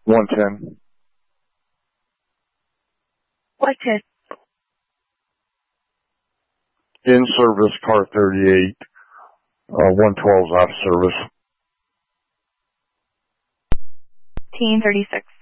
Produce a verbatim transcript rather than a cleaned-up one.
one ten. one ten. In service, car thirty-eight. Uh, one twelve's out of service. Team thirty-six.